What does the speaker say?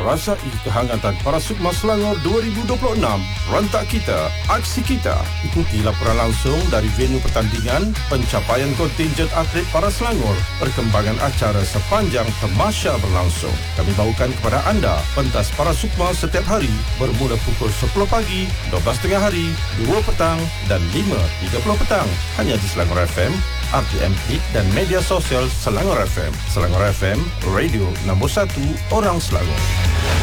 Rasai kehangatan para Sukma Selangor 2026. Rentak kita, aksi kita. Ikuti laporan langsung dari venue pertandingan, pencapaian kontinjen atlet para Selangor, perkembangan acara sepanjang temasya berlangsung. Kami bawakan kepada anda pentas para Sukma setiap hari bermula pukul 10 pagi, 12 tengah hari, 2 petang dan 5.30 petang. Hanya di Selangor FM, RTM Hit dan media sosial Selangor FM. Selangor FM, radio nombor 1 orang Selangor.